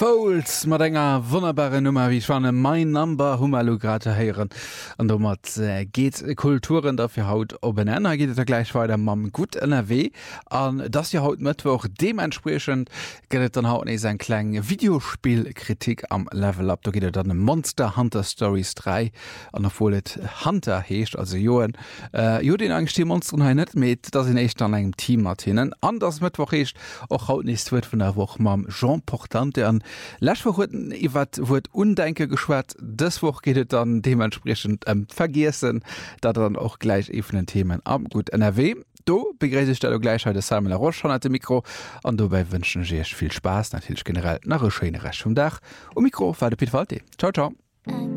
Foles mat enger wunderbare Nummer wie schwanne mein Number Hummerlograte heieren an do mat geht Kulturen dafür haut op ennner geht er gleich weiter mam gut NRW an das ja haut Mittwoch dementsprechend gelt dann haut se klein Videospielkritik am Level up da geht er dann Monster Hunter Stories 3 an der Folet Hunter hecht also Joen Jo den angste Monster ha net met dat in echt an engem Team Martinen anders Mittwoch hecht och haut nicht wird von der Woche mam Jean Portante an Lächwochen iwwer wurt undenke geschwert, deswoch gehtt dann dementsprechend vergessen, dat dann auch gleich evenen Themen am gut NRW. Du begräst du gleich heute Samuel Roche schon hat dem Mikro an dabei wünschen ich viel Spaß natürlich generell nach schöne Rest vom Dach. Mikro war der Piet Walti. Ciao ciao.